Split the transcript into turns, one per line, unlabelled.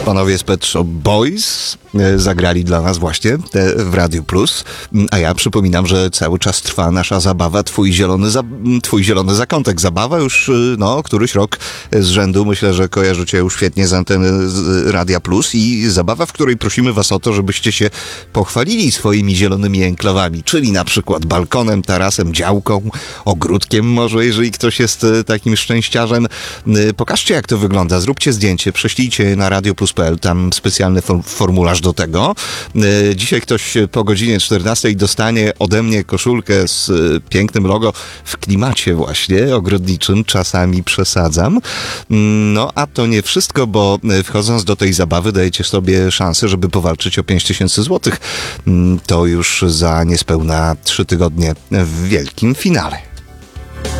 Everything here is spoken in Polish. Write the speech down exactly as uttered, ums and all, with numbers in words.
Panowie z Pet Shop Boys zagrali dla nas właśnie w Radiu Plus, a ja przypominam, że cały czas trwa nasza zabawa Twój zielony, za... Twój zielony zakątek. Zabawa już, no, któryś rok z rzędu, myślę, że kojarzycie już świetnie z anteny z Radia Plus i zabawa, w której prosimy was o to, żebyście się pochwalili swoimi zielonymi enklawami, czyli na przykład balkonem, tarasem, działką, ogródkiem może, jeżeli ktoś jest takim szczęściarzem. Pokażcie, jak to wygląda, zróbcie zdjęcie, prześlijcie je na radio plus kropka p l, tam specjalny formularz do tego. Dzisiaj ktoś po godzinie czternastej dostanie ode mnie koszulkę z pięknym logo w klimacie właśnie ogrodniczym, czasami przesadzam. No a to nie wszystko, bo wchodząc do tej zabawy dajecie sobie szansę, żeby powalczyć o pięć tysięcy złotych. To już za niespełna trzy tygodnie w wielkim finale.